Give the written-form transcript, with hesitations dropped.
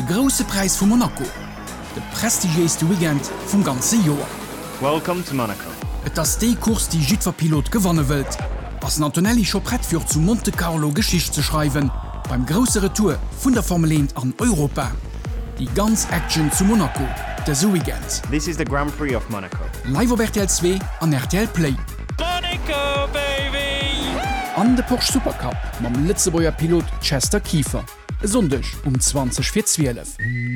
grosse Preis vu Monaco. De prestigieeste Weekend vum ganze Joer. Welcome to Monaco. Et ass déi Kurs die Jidwerpilot gewanne wëlt, ass Antonelli Choprett fir zu Monte Carlo Geschicht ze schreiben, beim grosse Tour vun der Formel 1 an Europa. Die ganz Action zu Monaco, der Weekend. This is the Grand Prix of Monaco. Live op RTL 2 an RTL Play. Monaco, baby! An de Porsche Supercup mam Litzeboer Pilot Chester Kiefer. Sondech 20:12.